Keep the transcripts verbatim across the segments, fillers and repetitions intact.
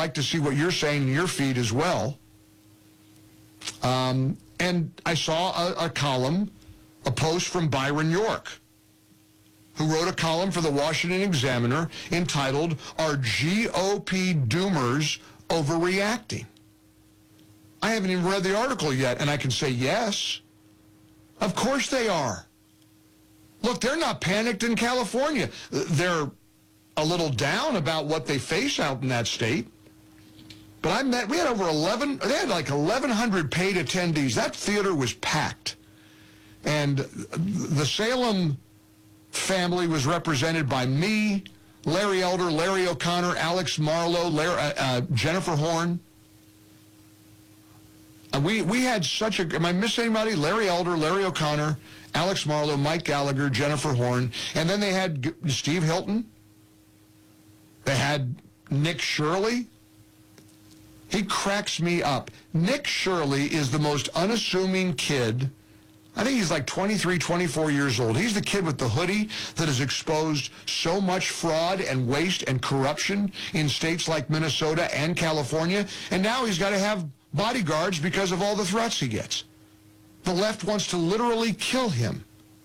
like to see what you're saying in your feed as well. Um, and I saw a, a column, a post from Byron York, who wrote a column for the Washington Examiner entitled, "Are G O P Doomers Overreacting?" I haven't even read the article yet, and I can say yes. Of course they are. Look, they're not panicked in California. They're a little down about what they face out in that state. But I met, we had over eleven, they had like eleven hundred paid attendees. That theater was packed. And the Salem family was represented by me, Larry Elder, Larry O'Connor, Alex Marlowe, Larry, uh, uh, Jennifer Horn. And we, we had such a, am I missing anybody? Larry Elder, Larry O'Connor, Alex Marlowe, Mike Gallagher, Jennifer Horn. And then they had Steve Hilton. They had Nick Shirley. He cracks me up. Nick Shirley is the most unassuming kid. I think he's like twenty-three, twenty-four years old. He's the kid with the hoodie that has exposed so much fraud and waste and corruption in states like Minnesota and California. And now he's got to have bodyguards because of all the threats he gets. The left wants to literally kill him.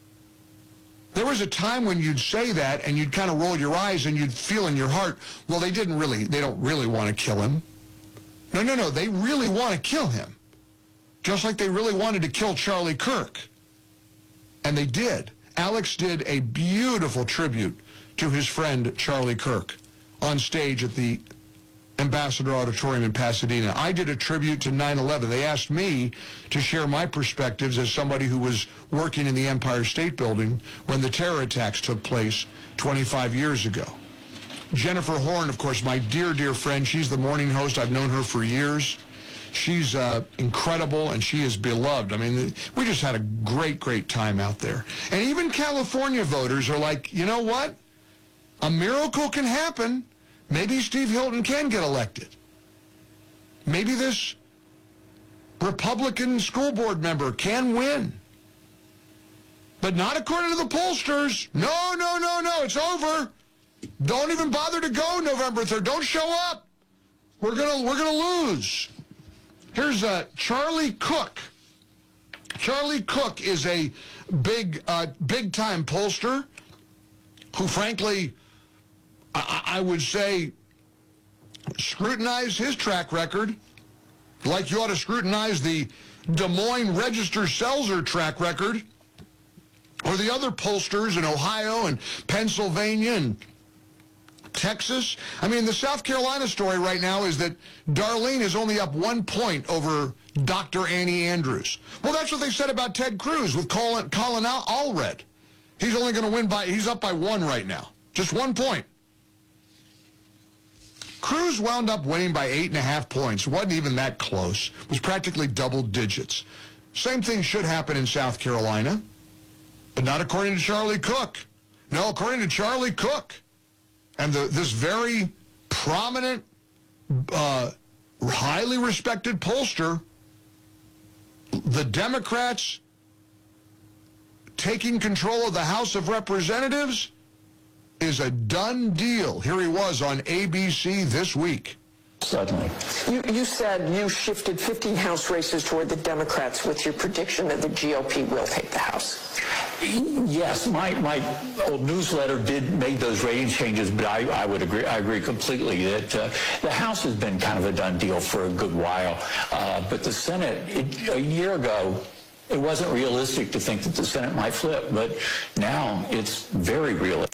There was a time when you'd say that and you'd kind of roll your eyes and you'd feel in your heart, well, they didn't really, they don't really want to kill him. No, no, no, they really want to kill him. Just like they really wanted to kill Charlie Kirk. And they did. Alex did a beautiful tribute to his friend Charlie Kirk on stage at the Ambassador Auditorium in Pasadena. I did a tribute to nine eleven. They asked me to share my perspectives as somebody who was working in the Empire State Building when the terror attacks took place twenty-five years ago. Jennifer Horn, of course, my dear, dear friend. She's the morning host. I've known her for years. She's uh, incredible, and she is beloved. I mean, we just had a great, great time out there. And even California voters are like, you know what? A miracle can happen. Maybe Steve Hilton can get elected. Maybe this Republican school board member can win. But not according to the pollsters. No, no, no, no, it's over. Don't even bother to go November third. Don't show up. We're gonna we're gonna lose. Here's uh, Charlie Cook. Charlie Cook is a big uh, big time pollster who, frankly, I, I would say, scrutinize his track record like you ought to scrutinize the Des Moines Register-Selzer track record or the other pollsters in Ohio and Pennsylvania and Texas. I mean, the South Carolina story right now is that Darlene is only up one point over Doctor Annie Andrews. Well, that's what they said about Ted Cruz with Colin, Colin Allred. He's only going to win by, he's up by one right now. Just one point. Cruz wound up winning by eight and a half points. It wasn't even that close. It was practically double digits. Same thing should happen in South Carolina, but not according to Charlie Cook. No, according to Charlie Cook. And the, this very prominent, uh, highly respected pollster, the Democrats taking control of the House of Representatives is a done deal. Here he was on A B C this week. Suddenly. You, you said you shifted fifteen House races toward the Democrats with your prediction that the G O P will take the House. Yes, my, my old newsletter did make those rating changes, but I, I would agree, I agree completely that uh, the House has been kind of a done deal for a good while. Uh, but the Senate, it, a year ago, it wasn't realistic to think that the Senate might flip, but now it's very realistic.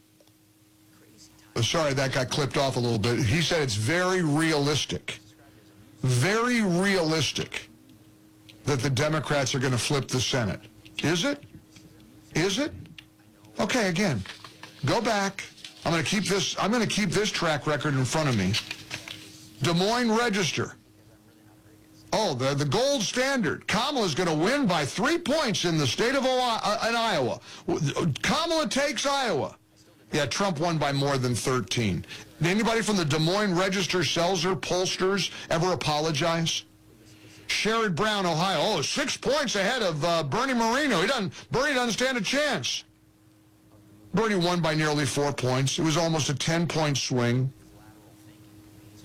Sorry, that got clipped off a little bit. He said it's very realistic, very realistic that the Democrats are going to flip the Senate. Is it? Is it? Okay, again, go back. I'm going to keep this, I'm going to keep this track record in front of me. Des Moines Register. Oh, the, the gold standard. Kamala's going to win by three points in the state of Ohio, uh, in Iowa. Kamala takes Iowa. Yeah, Trump won by more than thirteen. Did anybody from the Des Moines Register-Selzer pollsters ever apologize? Sherrod Brown, Ohio. Oh, six points ahead of uh, Bernie Moreno. He doesn't, Bernie doesn't stand a chance. Bernie won by nearly four points. It was almost a ten-point swing.